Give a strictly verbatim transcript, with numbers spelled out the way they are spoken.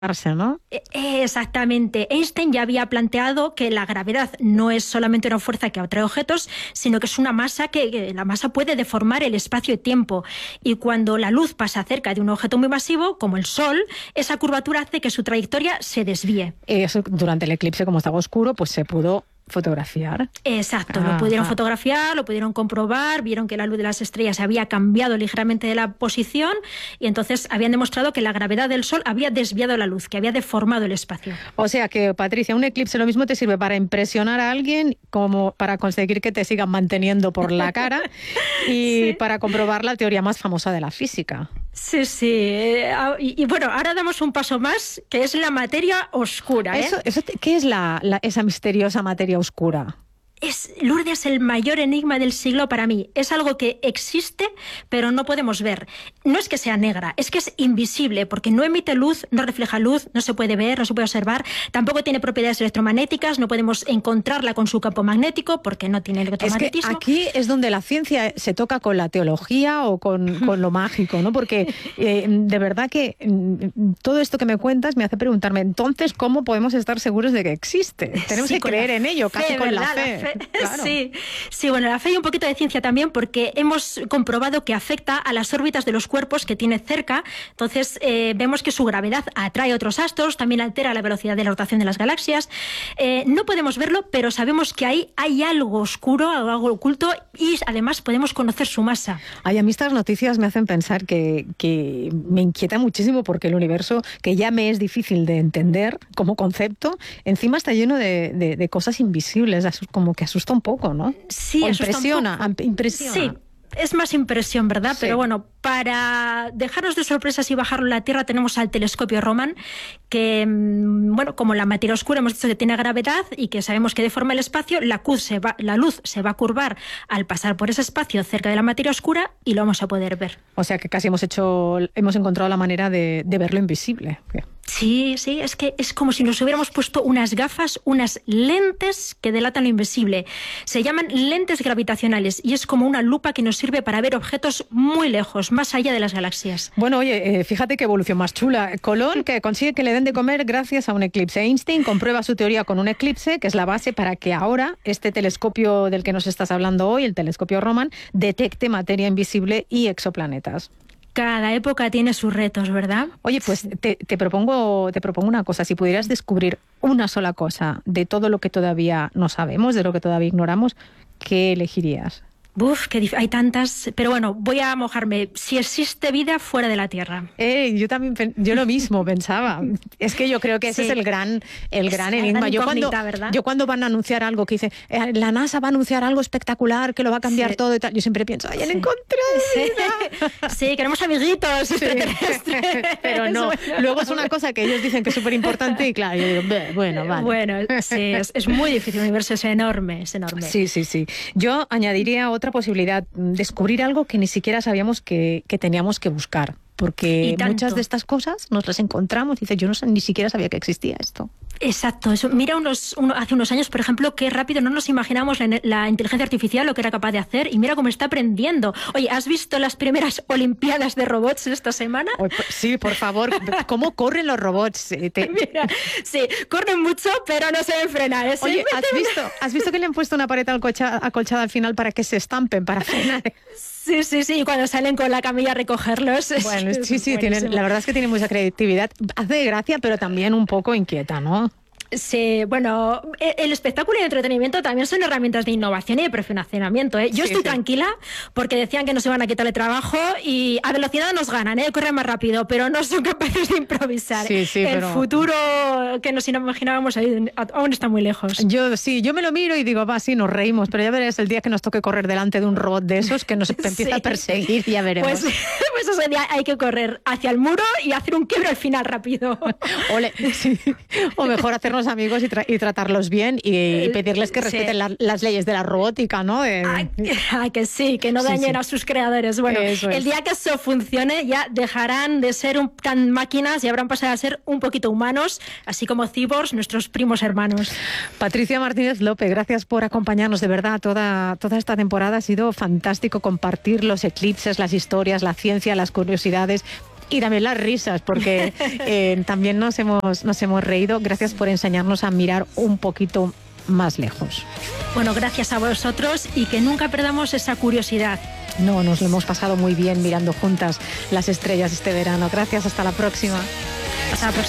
¿no? Exactamente. Einstein ya había planteado que la gravedad no es solamente una fuerza que atrae objetos, sino que es una masa que, que la masa puede deformar el espacio y tiempo. Y cuando la luz pasa cerca de un objeto muy masivo, como el Sol, esa curvatura hace que su trayectoria se desvíe. Eso, durante el eclipse, como estaba oscuro, pues se pudo fotografiar. Exacto, ah, lo pudieron ah. fotografiar, lo pudieron comprobar, vieron que la luz de las estrellas había cambiado ligeramente de la posición y entonces habían demostrado que la gravedad del Sol había desviado la luz, que había deformado el espacio. O sea que, Patricia, un eclipse lo mismo te sirve para impresionar a alguien como para conseguir que te sigan manteniendo por la cara y sí. para comprobar la teoría más famosa de la física. Sí, sí. Y, y bueno, ahora damos un paso más, que es la materia oscura. ¿eh? Eso, eso, ¿Qué es la, la, esa misteriosa materia oscura? Es, Lourdes, el mayor enigma del siglo para mí. Es algo que existe, pero no podemos ver. No es que sea negra, es que es invisible, porque no emite luz, no refleja luz, no se puede ver, no se puede observar. Tampoco tiene propiedades electromagnéticas, no podemos encontrarla con su campo magnético, porque no tiene electromagnetismo. Es que aquí es donde la ciencia se toca con la teología o con, con lo mágico, ¿no? Porque eh, de verdad que todo esto que me cuentas me hace preguntarme, entonces, ¿cómo podemos estar seguros de que existe? Tenemos sí, que creer en ello, fe, casi con ¿verdad? la fe. La fe. Claro. Sí, sí, bueno, la fe y un poquito de ciencia también, porque hemos comprobado que afecta a las órbitas de los cuerpos que tiene cerca. Entonces, eh, vemos que su gravedad atrae otros astros, también altera la velocidad de la rotación de las galaxias. Eh, no podemos verlo, pero sabemos que ahí hay algo oscuro, algo oculto, y además podemos conocer su masa. Ay, a mí estas noticias me hacen pensar que, que me inquieta muchísimo porque el universo, que ya me es difícil de entender como concepto, encima está lleno de, de, de cosas invisibles, como que asusta un poco, ¿no? Sí, o impresiona, un poco. impresiona. Sí. Es más impresión, ¿verdad? Sí. Pero bueno, para dejarnos de sorpresas y bajarlo a la Tierra tenemos al telescopio Raman, que, bueno, como la materia oscura hemos dicho que tiene gravedad y que sabemos que deforma el espacio, la luz se va, la luz se va a curvar al pasar por ese espacio cerca de la materia oscura y lo vamos a poder ver. O sea que casi hemos hecho, hemos encontrado la manera de, de verlo invisible. Sí, sí, es que es como si nos hubiéramos puesto unas gafas, unas lentes que delatan lo invisible. Se llaman lentes gravitacionales y es como una lupa que nos sirve para ver objetos muy lejos, más allá de las galaxias. Bueno, oye, eh, fíjate qué evolución más chula. Colón, que consigue que le den de comer gracias a un eclipse. Einstein comprueba su teoría con un eclipse, que es la base para que ahora este telescopio del que nos estás hablando hoy, el telescopio Raman, detecte materia invisible y exoplanetas. Cada época tiene sus retos, ¿verdad? Oye, pues te, te propongo te propongo una cosa. Si pudieras descubrir una sola cosa de todo lo que todavía no sabemos, de lo que todavía ignoramos, ¿qué elegirías? Uf, que hay tantas, pero bueno, voy a mojarme. Si existe vida fuera de la Tierra. Eh, yo también, yo lo mismo pensaba. Es que yo creo que ese sí. es el gran, el es gran enigma. Yo cuando, yo cuando van a anunciar algo que dice, eh, la NASA va a anunciar algo espectacular que lo va a cambiar sí. todo y tal, yo siempre pienso, ay, han sí. encontrado vida. Sí. sí, queremos amiguitos sí. extraterrestres. Pero no, bueno. Luego es una cosa que ellos dicen que es súper importante y claro, yo digo, bueno, vale. Bueno, sí, es, es muy difícil, el universo es enorme, es enorme. Sí, sí, sí. Yo añadiría otra posibilidad, descubrir algo que ni siquiera sabíamos que, que teníamos que buscar, porque muchas de estas cosas nos las encontramos y dices, yo no sé, ni siquiera sabía que existía esto. Exacto, eso. Mira unos, uno, hace unos años, por ejemplo, qué rápido no nos imaginamos la, la inteligencia artificial, lo que era capaz de hacer, y mira cómo está aprendiendo. Oye, ¿has visto las primeras olimpiadas de robots esta semana? Sí, por favor, ¿cómo corren los robots? Te... Mira, sí, corren mucho, pero no se deben frenar. ¿eh? Oye, ¿has visto, ¿has visto que le han puesto una pared acolchada, acolchada al final para que se estampen, para frenar? Sí, sí, sí, y cuando salen con la camilla a recogerlos. Bueno, sí, sí, tienen, la verdad es que tienen mucha creatividad. Hace gracia, pero también un poco inquieta, ¿no? Sí, bueno, el espectáculo y el entretenimiento también son herramientas de innovación y de perfeccionamiento, ¿eh? Yo sí, estoy sí. tranquila porque decían que nos iban a quitar el trabajo y a velocidad nos ganan, ¿eh? Corren más rápido, pero no son capaces de improvisar. Sí, sí, el pero... futuro que nos imaginábamos ahí aún está muy lejos. Yo sí, yo me lo miro y digo, va, sí, nos reímos, pero ya verás el día que nos toque correr delante de un robot de esos que nos empieza sí. a perseguir, ya veremos. Pues, pues ese día hay que correr hacia el muro y hacer un quiebre al final rápido. Ole, sí. O mejor hacernos amigos y, tra- y tratarlos bien y, y pedirles que respeten sí. la, las leyes de la robótica, ¿no? De... Ay, ay, que sí, que no dañen sí, sí. a sus creadores. Bueno, eso el es. día que eso funcione ya dejarán de ser un, tan máquinas y habrán pasado a ser un poquito humanos, así como cyborgs, nuestros primos hermanos. Patricia Martínez López, gracias por acompañarnos, de verdad, toda, toda esta temporada ha sido fantástico compartir los eclipses, las historias, la ciencia, las curiosidades. Y también las risas, porque eh, también nos hemos, nos hemos reído. Gracias por enseñarnos a mirar un poquito más lejos. Bueno, gracias a vosotros y que nunca perdamos esa curiosidad. No, nos lo hemos pasado muy bien mirando juntas las estrellas este verano. Gracias, hasta la próxima. Hasta la próxima.